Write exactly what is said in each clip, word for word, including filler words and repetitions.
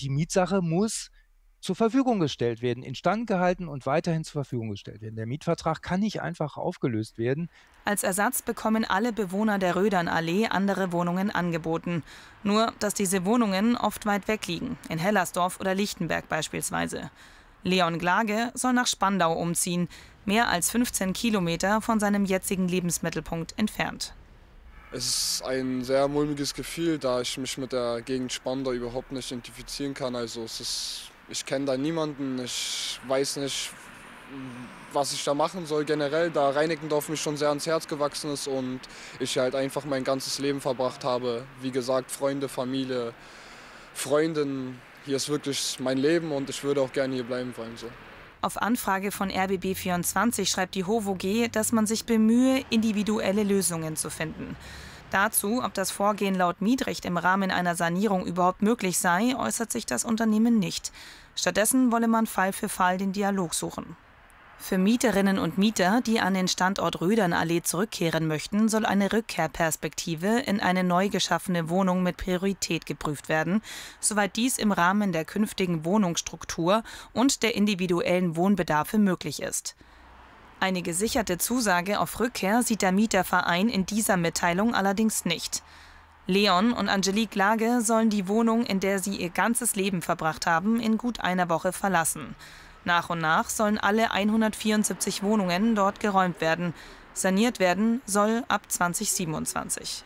die Mietsache muss zur Verfügung gestellt werden, instand gehalten und weiterhin zur Verfügung gestellt werden. Der Mietvertrag kann nicht einfach aufgelöst werden. Als Ersatz bekommen alle Bewohner der Rödernallee andere Wohnungen angeboten. Nur, dass diese Wohnungen oft weit weg liegen, in Hellersdorf oder Lichtenberg beispielsweise. Leon Glage soll nach Spandau umziehen, mehr als fünfzehn Kilometer von seinem jetzigen Lebensmittelpunkt entfernt. Es ist ein sehr mulmiges Gefühl, da ich mich mit der Gegend Spandau überhaupt nicht identifizieren kann. Also es ist, ich kenne da niemanden, ich weiß nicht, was ich da machen soll generell, da Reinickendorf mich schon sehr ans Herz gewachsen ist und ich halt einfach mein ganzes Leben verbracht habe. Wie gesagt, Freunde, Familie, Freundin, hier ist wirklich mein Leben und ich würde auch gerne hier bleiben wollen. So. Auf Anfrage von R B B vierundzwanzig schreibt die HOVOG, dass man sich bemühe, individuelle Lösungen zu finden. Dazu, ob das Vorgehen laut Mietrecht im Rahmen einer Sanierung überhaupt möglich sei, äußert sich das Unternehmen nicht. Stattdessen wolle man Fall für Fall den Dialog suchen. Für Mieterinnen und Mieter, die an den Standort Rödernallee zurückkehren möchten, soll eine Rückkehrperspektive in eine neu geschaffene Wohnung mit Priorität geprüft werden, soweit dies im Rahmen der künftigen Wohnungsstruktur und der individuellen Wohnbedarfe möglich ist. Eine gesicherte Zusage auf Rückkehr sieht der Mieterverein in dieser Mitteilung allerdings nicht. Leon und Angelique Glage sollen die Wohnung, in der sie ihr ganzes Leben verbracht haben, in gut einer Woche verlassen. Nach und nach sollen alle hundertvierundsiebzig Wohnungen dort geräumt werden. Saniert werden soll ab zweitausendsiebenundzwanzig.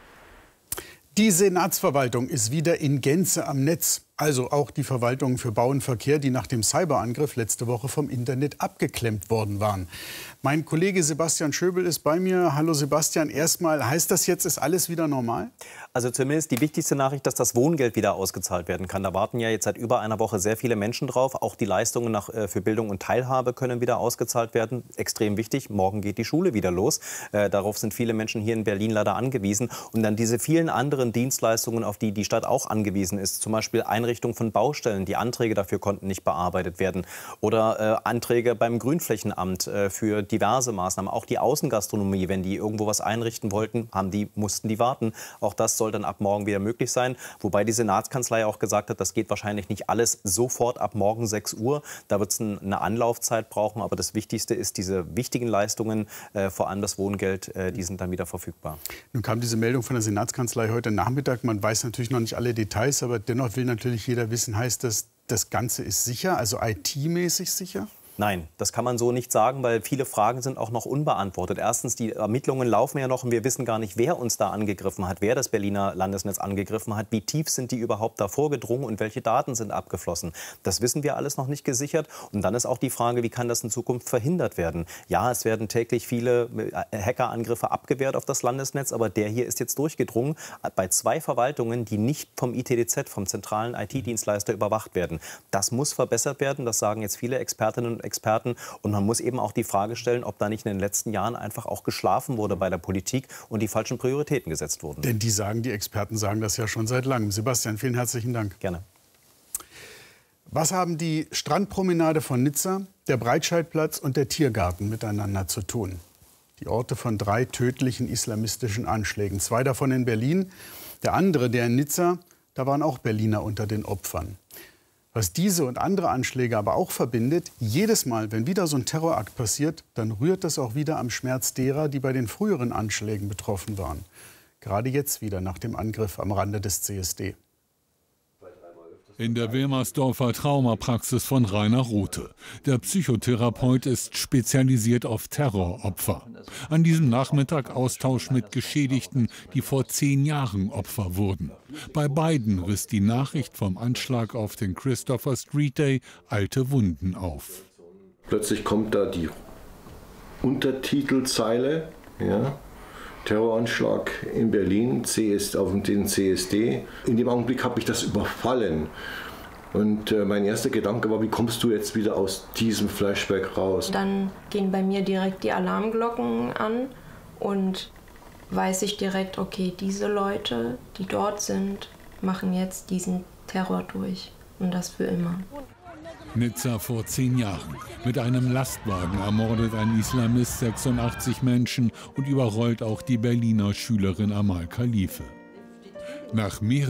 Die Senatsverwaltung ist wieder in Gänze am Netz. Also auch die Verwaltungen für Bau und Verkehr, die nach dem Cyberangriff letzte Woche vom Internet abgeklemmt worden waren. Mein Kollege Sebastian Schöbel ist bei mir. Hallo Sebastian, erstmal, heißt das jetzt, ist alles wieder normal? Also zumindest die wichtigste Nachricht, dass das Wohngeld wieder ausgezahlt werden kann. Da warten ja jetzt seit über einer Woche sehr viele Menschen drauf. Auch die Leistungen nach, äh, für Bildung und Teilhabe können wieder ausgezahlt werden. Extrem wichtig. Morgen geht die Schule wieder los. Äh, darauf sind viele Menschen hier in Berlin leider angewiesen. Und dann diese vielen anderen Dienstleistungen, auf die die Stadt auch angewiesen ist. Zum Beispiel Einrichtung von Baustellen. Die Anträge dafür konnten nicht bearbeitet werden. Oder äh, Anträge beim Grünflächenamt äh, für diverse Maßnahmen. Auch die Außengastronomie, wenn die irgendwo was einrichten wollten, haben die, mussten die warten. Auch das soll dann ab morgen wieder möglich sein. Wobei die Senatskanzlei auch gesagt hat, das geht wahrscheinlich nicht alles sofort ab morgen sechs Uhr. Da wird es eine Anlaufzeit brauchen. Aber das Wichtigste ist, diese wichtigen Leistungen, äh, vor allem das Wohngeld, äh, die sind dann wieder verfügbar. Nun kam diese Meldung von der Senatskanzlei heute Nachmittag. Man weiß natürlich noch nicht alle Details, aber dennoch will natürlich jeder wissen, heißt das, das Ganze ist sicher, also I T-mäßig sicher? Nein, das kann man so nicht sagen, weil viele Fragen sind auch noch unbeantwortet. Erstens, die Ermittlungen laufen ja noch und wir wissen gar nicht, wer uns da angegriffen hat, wer das Berliner Landesnetz angegriffen hat, wie tief sind die überhaupt da vorgedrungen und welche Daten sind abgeflossen. Das wissen wir alles noch nicht gesichert. Und dann ist auch die Frage, wie kann das in Zukunft verhindert werden? Ja, es werden täglich viele Hackerangriffe abgewehrt auf das Landesnetz, aber der hier ist jetzt durchgedrungen bei zwei Verwaltungen, die nicht vom I T D Z, vom zentralen I T-Dienstleister, überwacht werden. Das muss verbessert werden, das sagen jetzt viele Expertinnen und Experten. Und man muss eben auch die Frage stellen, ob da nicht in den letzten Jahren einfach auch geschlafen wurde bei der Politik und die falschen Prioritäten gesetzt wurden. Denn die sagen, die Experten sagen das ja schon seit langem. Sebastian, vielen herzlichen Dank. Gerne. Was haben die Strandpromenade von Nizza, der Breitscheidplatz und der Tiergarten miteinander zu tun? Die Orte von drei tödlichen islamistischen Anschlägen. Zwei davon in Berlin. Der andere, der in Nizza, da waren auch Berliner unter den Opfern. Was diese und andere Anschläge aber auch verbindet, jedes Mal, wenn wieder so ein Terrorakt passiert, dann rührt das auch wieder am Schmerz derer, die bei den früheren Anschlägen betroffen waren. Gerade jetzt wieder nach dem Angriff am Rande des C S D. In der Wilmersdorfer Traumapraxis von Rainer Rothe. Der Psychotherapeut ist spezialisiert auf Terroropfer. An diesem Nachmittag Austausch mit Geschädigten, die vor zehn Jahren Opfer wurden. Bei beiden riss die Nachricht vom Anschlag auf den Christopher Street Day alte Wunden auf. Plötzlich kommt da die Untertitelzeile, ja. Terroranschlag in Berlin, C S, auf den C S D. In dem Augenblick habe ich das überfallen. Und äh, mein erster Gedanke war, wie kommst du jetzt wieder aus diesem Flashback raus? Dann gehen bei mir direkt die Alarmglocken an und weiß ich direkt, okay, diese Leute, die dort sind, machen jetzt diesen Terror durch. Und das für immer. Nizza vor zehn Jahren. Mit einem Lastwagen ermordet ein Islamist sechsundachtzig Menschen und überrollt auch die Berliner Schülerin Amal Khalife. Nach mehreren